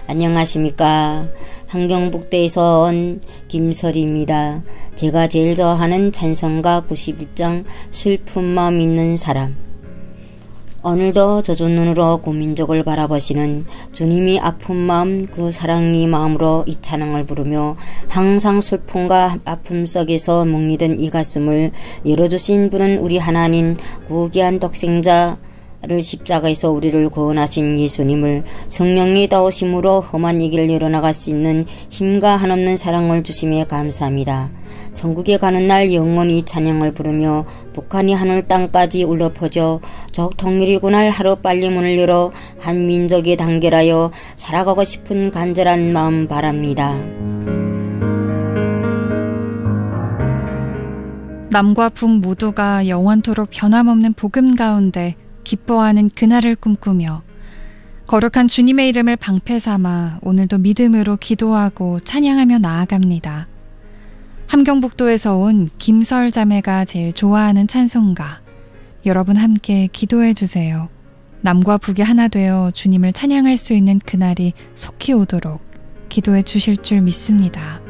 안녕하십니까. 함경북도에서 온 김설입니다. 제가 제일 좋아하는 찬송가 91장 슬픈 마음 있는 사람. 오늘도 젖은 눈으로 구민족을 바라보시는 주님이 아픈 마음 그 사랑의 마음으로 이 찬양을 부르며 항상 슬픔과 아픔 속에서 묵리던 이 가슴을 열어주신 분은 우리 하나님 구귀한 독생자 를 십자가에서 우리를 구원하신 예수님을 성령이 다오심으로 험한 이 길을 열어나갈 수 있는 힘과 한없는 사랑을 주심에 감사합니다. 천국에 가는 날 영원히 찬양을 부르며 북한이 하늘 땅까지 울려 퍼져 적 통일이 그날 하루빨리 문을 열어 한 민족이 단결하여 살아가고 싶은 간절한 마음 바랍니다. 남과 북 모두가 영원토록 변함없는 복음 가운데 기뻐하는 그날을 꿈꾸며 거룩한 주님의 이름을 방패 삼아 오늘도 믿음으로 기도하고 찬양하며 나아갑니다. 함경북도에서 온 김설 자매가 제일 좋아하는 찬송가, 여러분 함께 기도해 주세요. 남과 북이 하나 되어 주님을 찬양할 수 있는 그날이 속히 오도록 기도해 주실 줄 믿습니다.